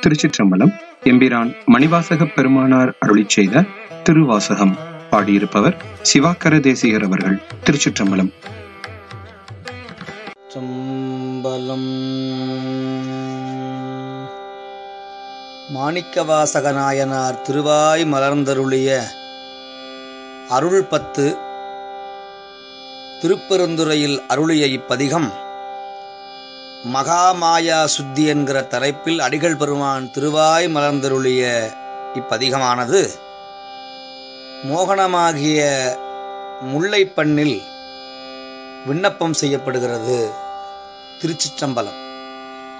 திருச்சிற்றம்பலம். எம்பிரான் மணிவாசகப் பெருமானார் அருளிச் செய்த திருவாசகம். பாடியிருப்பவர் சிவாக்கர தேசிகர் அவர்கள். திருச்சிற்றம்பலம். சம்பலம். மாணிக்கவாசக நாயனார் திருவாய் மலர்ந்தருளிய அருள் 10 திருப்பெருந்துறையில் அருளிய இப்பதிகம் மகாமாயா சுத்தி என்கிற தலைப்பில் அடிகள் பெருமான் திருவாய் மலர்ந்தருளிய இப்பதிகமானது மோகனமாகிய முல்லை பண்ணில் விண்ணப்பம் செய்யப்படுகிறது. திருச்சிற்றம்பலம்.